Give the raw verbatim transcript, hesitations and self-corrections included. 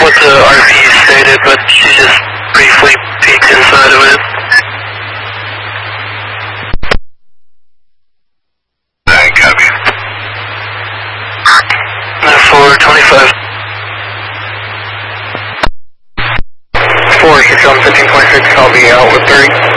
what the R V stated, but she just briefly peeked inside of it. Nine, copy. four twenty-five. four, six, seven, fifteen point six, copy, out with three.